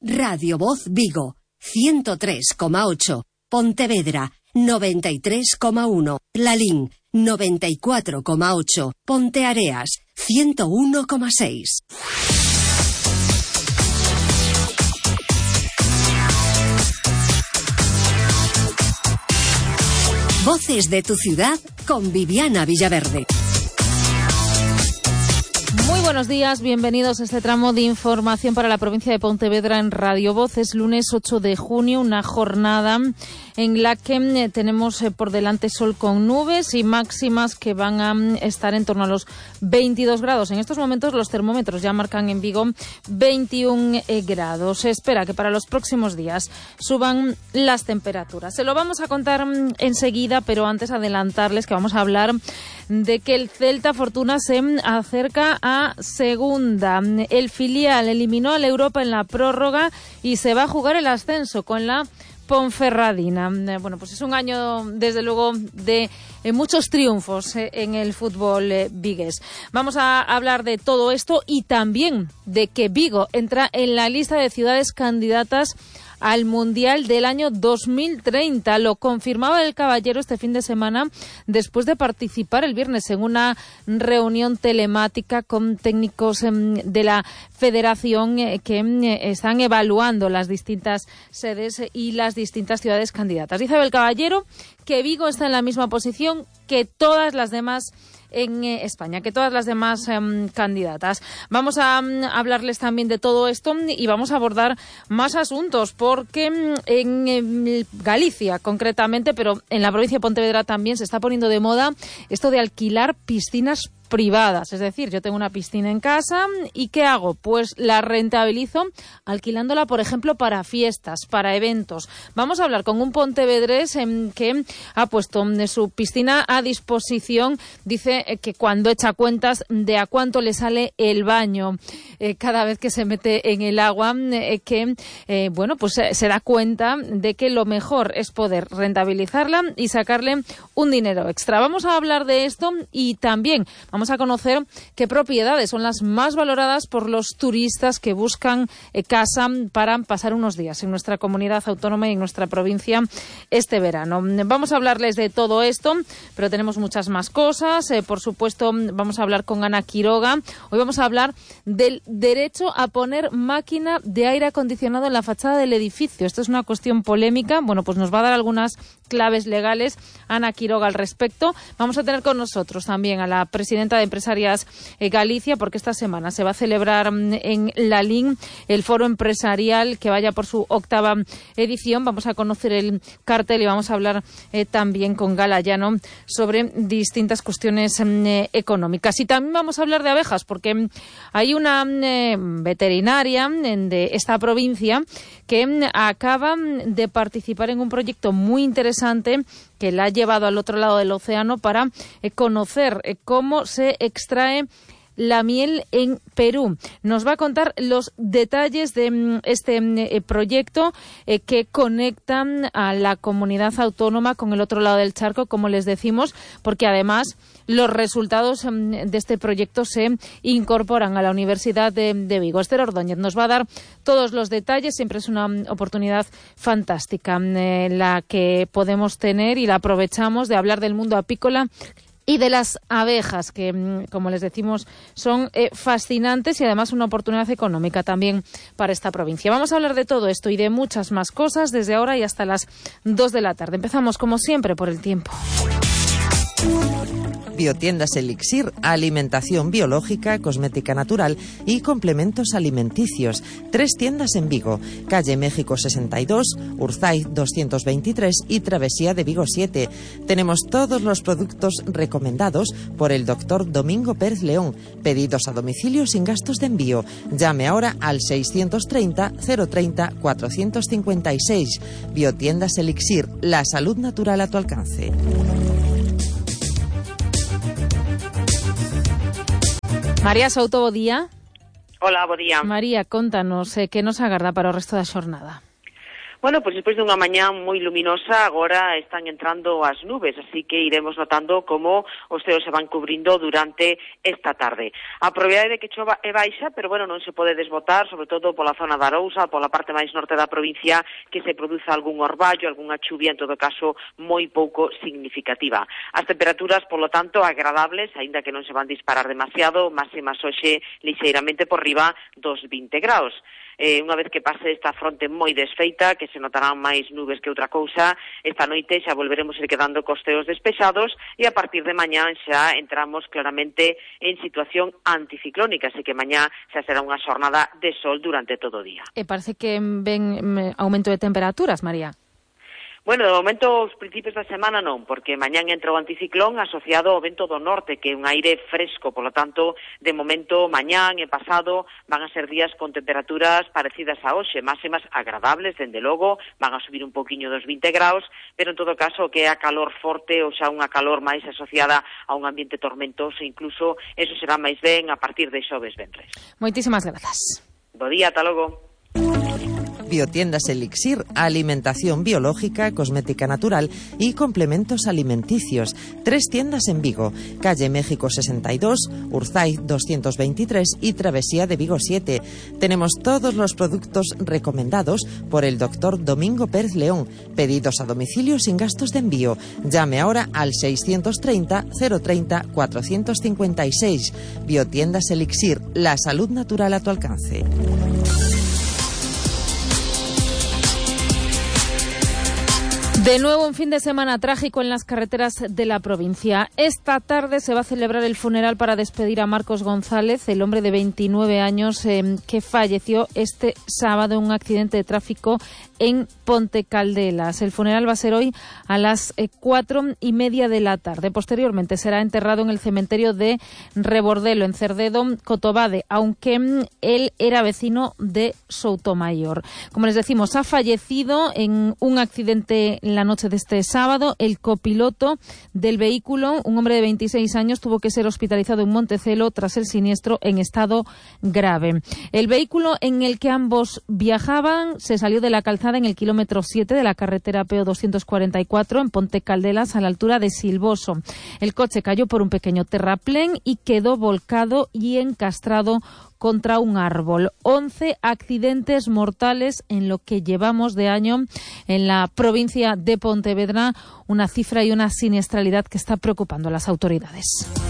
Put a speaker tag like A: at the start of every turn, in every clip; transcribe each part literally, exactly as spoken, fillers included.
A: Radio Voz Vigo, ciento tres coma ocho. Pontevedra, noventa y tres coma uno. Lalín, noventa y cuatro coma ocho. Ponteareas, ciento uno coma seis. Voces de tu ciudad con Viviana Villaverde.
B: Muy buenos días, bienvenidos a este tramo de información para la provincia de Pontevedra en Radio Voz. Es lunes ocho de junio, una jornada en la que tenemos por delante sol con nubes y máximas que van a estar en torno a los veintidós grados. En estos momentos los termómetros ya marcan en Vigo veintiún grados. Se espera que para los próximos días suban las temperaturas. Se lo vamos a contar enseguida, pero antes adelantarles que vamos a hablar de que el Celta Fortuna se acerca a segunda. El filial eliminó al Europa en la prórroga y se va a jugar el ascenso con la Ponferradina. Bueno, pues es un año, desde luego, de eh, muchos triunfos eh, en el fútbol eh, vigués. Vamos a hablar de todo esto y también de que Vigo entra en la lista de ciudades candidatas al Mundial del año dos mil treinta. Lo confirmaba el Caballero este fin de semana después de participar el viernes en una reunión telemática con técnicos eh, de la Federación eh, que eh, están evaluando las distintas sedes y las distintas ciudades candidatas. Dice el Caballero que Vigo está en la misma posición que todas las demás en eh, España, que todas las demás eh, candidatas. Vamos a um, hablarles también de todo esto y vamos a abordar más asuntos porque en, en Galicia concretamente, pero en la provincia de Pontevedra también se está poniendo de moda esto de alquilar piscinas privadas. Es decir, yo tengo una piscina en casa y ¿qué hago? Pues la rentabilizo alquilándola, por ejemplo, para fiestas, para eventos. Vamos a hablar con un pontevedrés eh, que ha puesto eh, su piscina a disposición. Dice eh, que cuando echa cuentas de a cuánto le sale el baño eh, cada vez que se mete en el agua, eh, que eh, bueno, pues eh, se da cuenta de que lo mejor es poder rentabilizarla y sacarle un dinero extra. Vamos a hablar de esto y también vamos a conocer qué propiedades son las más valoradas por los turistas que buscan eh, casa para pasar unos días en nuestra comunidad autónoma y en nuestra provincia este verano. Vamos a hablarles de todo esto, pero tenemos muchas más cosas. Eh, por supuesto, vamos a hablar con Ana Quiroga. Hoy vamos a hablar del derecho a poner máquina de aire acondicionado en la fachada del edificio. Esto es una cuestión polémica. Bueno, pues nos va a dar algunas claves legales Ana Quiroga al respecto. Vamos a tener con nosotros también a la presidenta de Empresarias eh, Galicia, porque esta semana se va a celebrar en Lalín el foro empresarial que vaya por su octava edición. Vamos a conocer el cartel y vamos a hablar eh, también con Galayano sobre distintas cuestiones eh, económicas. Y también vamos a hablar de abejas, porque hay una eh, veterinaria de esta provincia que acaba de participar en un proyecto muy interesante que la ha llevado al otro lado del océano para eh, conocer eh, cómo se extrae la miel en Perú. Nos va a contar los detalles de mm, este eh, proyecto eh, que conecta a la comunidad autónoma con el otro lado del charco, como les decimos, porque además los resultados mm, de este proyecto se incorporan a la Universidad de, de Vigo. Esther Ordóñez nos va a dar todos los detalles. Siempre es una mm, oportunidad fantástica eh, la que podemos tener y la aprovechamos de hablar del mundo apícola y de las abejas, que, como les decimos, son eh, fascinantes y además una oportunidad económica también para esta provincia. Vamos a hablar de todo esto y de muchas más cosas desde ahora y hasta las dos de la tarde. Empezamos, como siempre, por el tiempo.
C: Biotiendas Elixir, alimentación biológica, cosmética natural y complementos alimenticios. Tres tiendas en Vigo, calle México sesenta y dos, Urzay doscientos veintitrés y Travesía de Vigo siete. Tenemos todos los productos recomendados por el doctor Domingo Pérez León. Pedidos a domicilio sin gastos de envío. Llame ahora al seiscientos treinta, cero treinta, cuatrocientos cincuenta y seis. Biotiendas Elixir, la salud natural a tu alcance.
B: María Souto, bo día.
D: Hola, bo día.
B: María, contanos, eh, que nos agarda para o resto da xornada?
D: Bueno, pois despois dunha mañá moi luminosa, agora están entrando as nubes, así que iremos notando como os ceos se van cubrindo durante esta tarde. A probabilidade de que chova é baixa, pero bueno, non se pode desbotar, sobre todo pola zona da Arousa, pola parte máis norte da provincia, que se produza algún orballo, algunha chuvia, en todo caso, moi pouco significativa. As temperaturas, polo tanto, agradables, aínda que non se van disparar demasiado, máximas hoxe lixeiramente por riba dos vinte graus. Eh, unha vez que pase esta fronte moi desfeita, que se notarán máis nubes que outra cousa, esta noite xa volveremos a ir quedando costeos despexados e a partir de mañá xa entramos claramente en situación anticiclónica, así que mañá xa será unha xornada de sol durante todo o día.
B: E parece que ven aumento de temperaturas, María.
D: Bueno, de momento, os principios da semana non, porque mañán entra o anticiclón asociado ao vento do norte, que é un aire fresco, polo tanto, de momento, mañán e pasado van a ser días con temperaturas parecidas a hoxe, máximas agradables, dende logo, van a subir un poquinho dos vinte graus, pero en todo caso que é a calor forte ou xa unha calor máis asociada a un ambiente tormentoso, incluso eso será máis ben a partir de xoves venres.
B: Moitísimas grazas.
D: Bo día, ata logo.
C: Biotiendas Elixir, alimentación biológica, cosmética natural y complementos alimenticios. Tres tiendas en Vigo, calle México sesenta y dos, Urzaiz doscientos veintitrés y Travesía de Vigo siete. Tenemos todos los productos recomendados por el doctor Domingo Pérez León. Pedidos a domicilio sin gastos de envío. Llame ahora al seiscientos treinta, cero treinta, cuatrocientos cincuenta y seis. Biotiendas Elixir, la salud natural a tu alcance.
B: De nuevo un fin de semana trágico en las carreteras de la provincia. Esta tarde se va a celebrar el funeral para despedir a Marcos González, el hombre de veintinueve años eh, que falleció este sábado en un accidente de tráfico en Ponte Caldelas. El funeral va a ser hoy a las eh, cuatro y media de la tarde. Posteriormente será enterrado en el cementerio de Rebordelo, en Cerdedo, Cotobade, aunque mm, él era vecino de Soutomayor. Como les decimos, ha fallecido en un accidente la noche de este sábado. El copiloto del vehículo, un hombre de veintiséis años, tuvo que ser hospitalizado en Montecelo tras el siniestro en estado grave. El vehículo en el que ambos viajaban se salió de la calzada en el kilómetro siete de la carretera P O doscientos cuarenta y cuatro en Ponte Caldelas, a la altura de Silvoso. El coche cayó por un pequeño terraplén y quedó volcado y encastrado contra un árbol. once accidentes mortales en lo que llevamos de año en la provincia de Pontevedra, una cifra y una siniestralidad que está preocupando a las autoridades.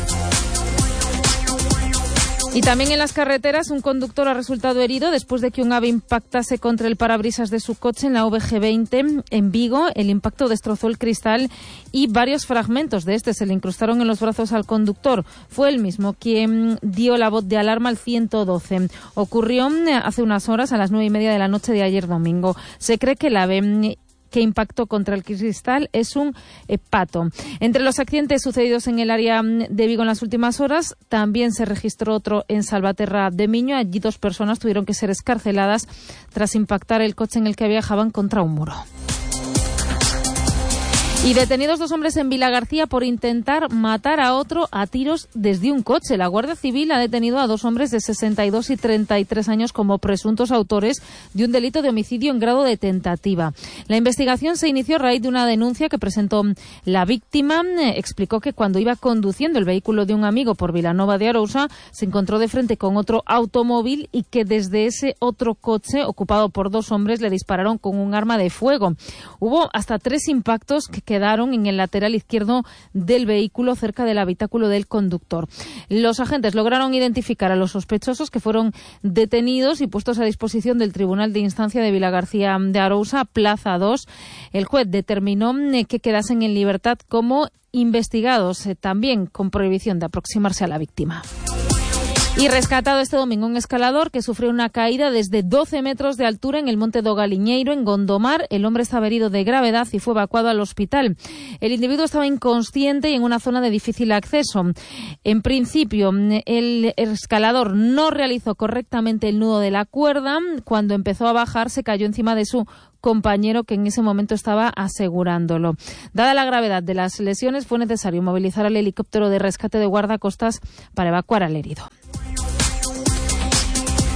B: Y también en las carreteras, un conductor ha resultado herido después de que un ave impactase contra el parabrisas de su coche en la V G veinte en Vigo. El impacto destrozó el cristal y varios fragmentos de este se le incrustaron en los brazos al conductor. Fue él mismo quien dio la voz de alarma al ciento doce. Ocurrió hace unas horas, a las nueve y media de la noche de ayer domingo. Se cree que el ave que impactó contra el cristal es un eh, pato. Entre los accidentes sucedidos en el área de Vigo en las últimas horas, también se registró otro en Salvaterra de Miño. Allí dos personas tuvieron que ser excarceladas tras impactar el coche en el que viajaban contra un muro. Y detenidos dos hombres en Vilagarcía por intentar matar a otro a tiros desde un coche. La Guardia Civil ha detenido a dos hombres de sesenta y dos y treinta y tres años como presuntos autores de un delito de homicidio en grado de tentativa. La investigación se inició a raíz de una denuncia que presentó la víctima. Explicó que cuando iba conduciendo el vehículo de un amigo por Vilanova de Arousa, se encontró de frente con otro automóvil y que desde ese otro coche, ocupado por dos hombres, le dispararon con un arma de fuego. Hubo hasta tres impactos que quedaron en el lateral izquierdo del vehículo cerca del habitáculo del conductor. Los agentes lograron identificar a los sospechosos, que fueron detenidos y puestos a disposición del Tribunal de Instancia de Vilagarcía de Arousa, Plaza dos. El juez determinó que quedasen en libertad como investigados, también con prohibición de aproximarse a la víctima. Y rescatado este domingo un escalador que sufrió una caída desde doce metros de altura en el Monte do Galiñeiro, en Gondomar. El hombre estaba herido de gravedad y fue evacuado al hospital. El individuo estaba inconsciente y en una zona de difícil acceso. En principio, el escalador no realizó correctamente el nudo de la cuerda. Cuando empezó a bajar, se cayó encima de su compañero, que en ese momento estaba asegurándolo. Dada la gravedad de las lesiones, fue necesario movilizar al helicóptero de rescate de guardacostas para evacuar al herido.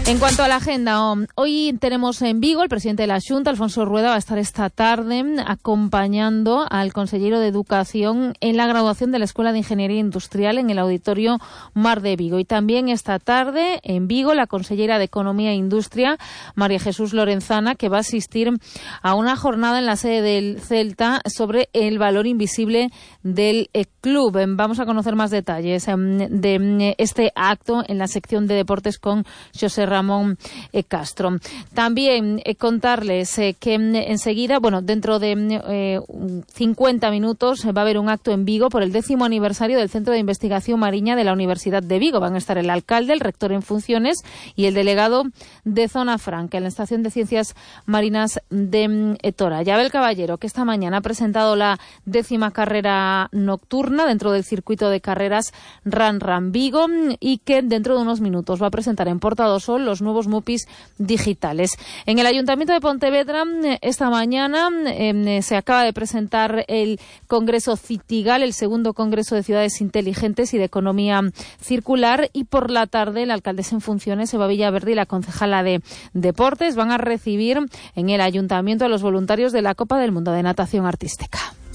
B: En cuanto a la agenda, hoy tenemos en Vigo el presidente de la Xunta, Alfonso Rueda, va a estar esta tarde acompañando al consejero de Educación en la graduación de la Escuela de Ingeniería Industrial en el Auditorio Mar de Vigo. Y también esta tarde en Vigo la consejera de Economía e Industria, María Jesús Lorenzana, que va a asistir a una jornada en la sede del Celta sobre el valor invisible del club. Vamos a conocer más detalles de este acto en la sección de deportes con José Ramón eh, Castro. También eh, contarles eh, que enseguida, bueno, dentro de eh, cincuenta minutos eh, va a haber un acto en Vigo por el décimo aniversario del Centro de Investigación Mariña de la Universidad de Vigo. Van a estar el alcalde, el rector en funciones y el delegado de Zona Franca en la Estación de Ciencias Marinas de eh, Toralla. Abel Caballero, que esta mañana ha presentado la décima carrera nocturna dentro del circuito de carreras Ran Ran Vigo y que dentro de unos minutos va a presentar en Porta do Sol los nuevos MUPIs digitales. En el Ayuntamiento de Pontevedra, esta mañana eh, se acaba de presentar el Congreso Citigal, el segundo Congreso de Ciudades Inteligentes y de Economía Circular, y por la tarde la alcaldesa en funciones, Eva Villaverde, y la concejala de Deportes van a recibir en el Ayuntamiento a los voluntarios de la Copa del Mundo de Natación Artística.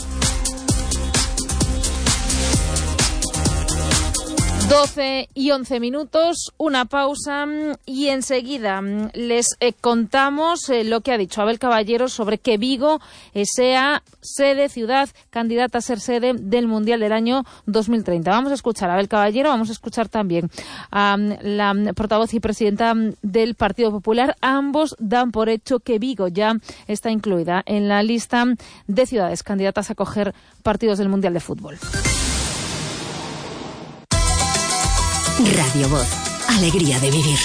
B: doce y once minutos, una pausa y enseguida les eh, contamos eh, lo que ha dicho Abel Caballero sobre que Vigo eh, sea sede, ciudad, candidata a ser sede del Mundial del año dos mil treinta. Vamos a escuchar a Abel Caballero, vamos a escuchar también a la portavoz y presidenta del Partido Popular. Ambos dan por hecho que Vigo ya está incluida en la lista de ciudades candidatas a acoger partidos del Mundial de Fútbol.
A: Radio Voz, alegría de vivir.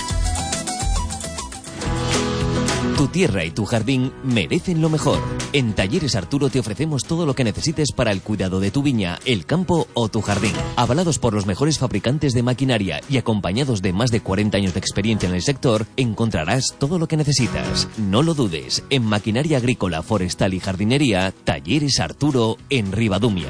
E: Tu tierra y tu jardín merecen lo mejor. En Talleres Arturo te ofrecemos todo lo que necesites para el cuidado de tu viña, el campo o tu jardín. Avalados por los mejores fabricantes de maquinaria y acompañados de más de cuarenta años de experiencia en el sector, encontrarás todo lo que necesitas. No lo dudes, en maquinaria agrícola, forestal y jardinería, Talleres Arturo en Ribadumia.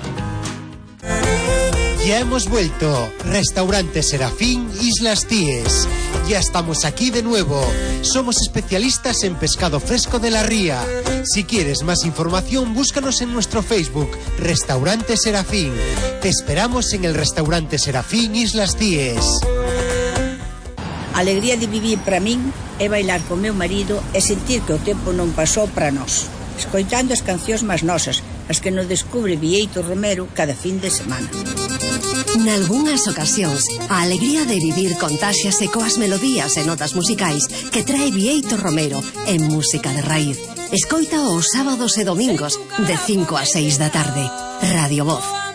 F: Ya hemos vuelto. Restaurante Serafín, Islas Cíes. Ya estamos aquí de nuevo. Somos especialistas en pescado fresco de la ría. Si quieres más información, búscanos en nuestro Facebook, Restaurante Serafín. Te esperamos en el Restaurante Serafín, Islas Cíes.
G: Alegría de vivir para min é bailar con meu marido e sentir que o tempo non pasou para nós, escoitando as cancións máis nosas, as que nos descubre Bieito Romero cada fin de semana.
A: Nalgúnas ocasións, a alegría de vivir contáxiase coas melodías e notas musicais que trae Bieito Romero en música de raíz. Escoita os sábados e domingos de cinco a seis da tarde. Radio Voz.